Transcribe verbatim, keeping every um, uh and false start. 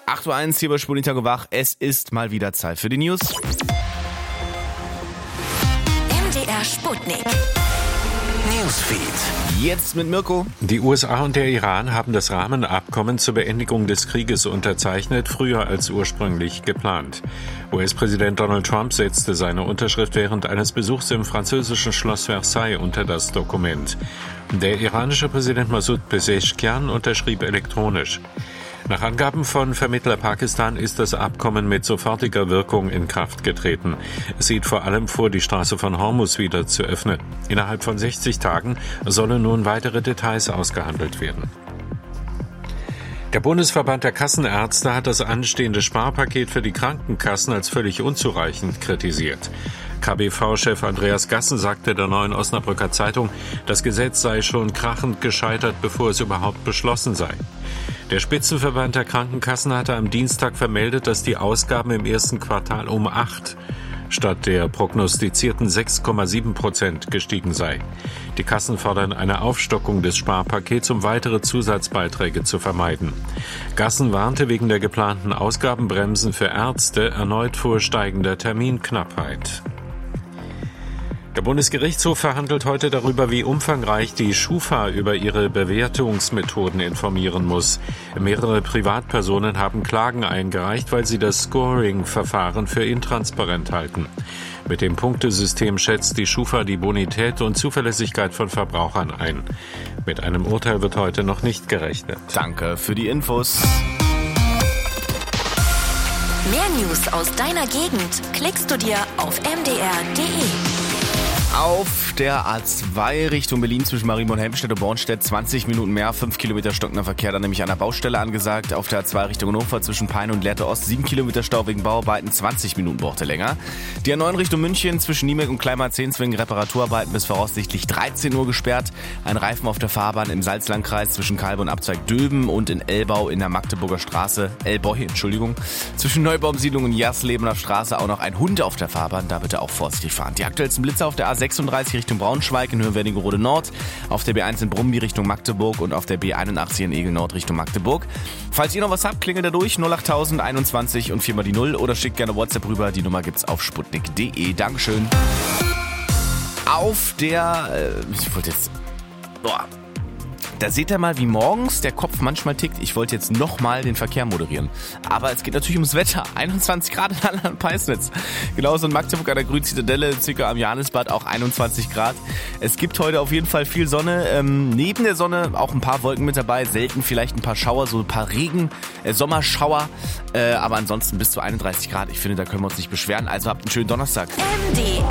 acht Uhr eins hier bei Sputnik Tag und Wach. Es ist mal wieder Zeit für die News. M D R Sputnik. Newsfeed. Jetzt mit Mirko. Die U S A und der Iran haben das Rahmenabkommen zur Beendigung des Krieges unterzeichnet, früher als ursprünglich geplant. U S-Präsident Donald Trump setzte seine Unterschrift während eines Besuchs im französischen Schloss Versailles unter das Dokument. Der iranische Präsident Masoud Pezeshkian unterschrieb elektronisch. Nach Angaben von Vermittler Pakistan ist das Abkommen mit sofortiger Wirkung in Kraft getreten. Es sieht vor allem vor, die Straße von Hormuz wieder zu öffnen. Innerhalb von sechzig Tagen sollen nun weitere Details ausgehandelt werden. Der Bundesverband der Kassenärzte hat das anstehende Sparpaket für die Krankenkassen als völlig unzureichend kritisiert. K B V-Chef Andreas Gassen sagte der Neuen Osnabrücker Zeitung, das Gesetz sei schon krachend gescheitert, bevor es überhaupt beschlossen sei. Der Spitzenverband der Krankenkassen hatte am Dienstag vermeldet, dass die Ausgaben im ersten Quartal um acht statt der prognostizierten sechs Komma sieben Prozent gestiegen sei. Die Kassen fordern eine Aufstockung des Sparpakets, um weitere Zusatzbeiträge zu vermeiden. Gassen warnte wegen der geplanten Ausgabenbremsen für Ärzte erneut vor steigender Terminknappheit. Der Bundesgerichtshof verhandelt heute darüber, wie umfangreich die Schufa über ihre Bewertungsmethoden informieren muss. Mehrere Privatpersonen haben Klagen eingereicht, weil sie das Scoring-Verfahren für intransparent halten. Mit dem Punktesystem schätzt die Schufa die Bonität und Zuverlässigkeit von Verbrauchern ein. Mit einem Urteil wird heute noch nicht gerechnet. Danke für die Infos. Mehr News aus deiner Gegend klickst du dir auf m d r punkt d e. Auf der A zwei Richtung Berlin zwischen Marienborn, Helmstedt und Bornstedt zwanzig Minuten mehr, fünf Kilometer stockender Verkehr, dann nämlich an der Baustelle angesagt. Auf der A zwei Richtung Hannover zwischen Peine und Lehrte Ost sieben Kilometer Stau wegen Bauarbeiten, zwanzig Minuten brauchte länger. Die A neun Richtung München zwischen Niemek und Kleinmar-Zehns wegen Reparaturarbeiten bis voraussichtlich dreizehn Uhr gesperrt. Ein Reifen auf der Fahrbahn im Salzlandkreis zwischen Kalbe und Abzweig Döben und in Elbau in der Magdeburger Straße, Elbau, Entschuldigung, zwischen Neubaumsiedlung und Jaslebener Straße auch noch ein Hund auf der Fahrbahn, da bitte auch vorsichtig fahren. Die aktuellsten Blitze auf der A sechsunddreißig Richtung Braunschweig in Höhe Wernigerode Nord, auf der B eins in Brumby Richtung Magdeburg und auf der B einundachtzig in Egel Nord Richtung Magdeburg. Falls ihr noch was habt, klingelt da durch null acht null null einundzwanzig und vier mal die null oder schickt gerne WhatsApp rüber. Die Nummer gibt's auf sputnik punkt d e. Dankeschön. Auf der, äh, ich wollte jetzt, boah. Da seht ihr mal, wie morgens der Kopf manchmal tickt. Ich wollte jetzt nochmal den Verkehr moderieren. Aber es geht natürlich ums Wetter. einundzwanzig Grad in Rheinland-Peisnitz. Genauso in Magdeburg an der Grünzitadelle, circa am Johannisbad, auch einundzwanzig Grad. Es gibt heute auf jeden Fall viel Sonne. Ähm, neben der Sonne auch ein paar Wolken mit dabei. Selten vielleicht ein paar Schauer, so ein paar Regen, äh, Sommerschauer. Äh, aber ansonsten bis zu einunddreißig Grad. Ich finde, da können wir uns nicht beschweren. Also habt einen schönen Donnerstag. M D